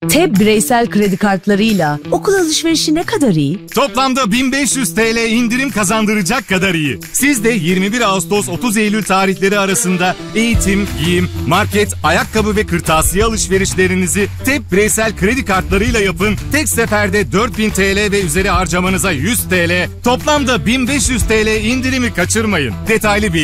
TEB bireysel kredi kartlarıyla okul alışverişi ne kadar iyi? Toplamda 1500 TL indirim kazandıracak kadar iyi. Siz de 21 Ağustos 30 Eylül tarihleri arasında eğitim, giyim, market, ayakkabı ve kırtasiye alışverişlerinizi TEB bireysel kredi kartlarıyla yapın. Tek seferde 4000 TL ve üzeri harcamanıza 100 TL, toplamda 1500 TL indirimi kaçırmayın. Detaylı bilgi